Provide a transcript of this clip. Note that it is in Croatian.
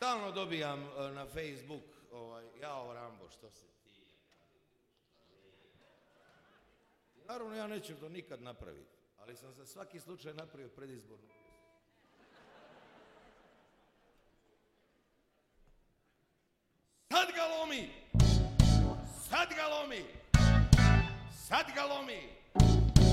Stalno dobijam na Facebook, jao Rambo, što se ti... Naravno ja neću to nikad napraviti, ali sam za svaki slučaj napravio predizbornu. Sad ga lomi! Sad ga lomi! Sad ga lomi!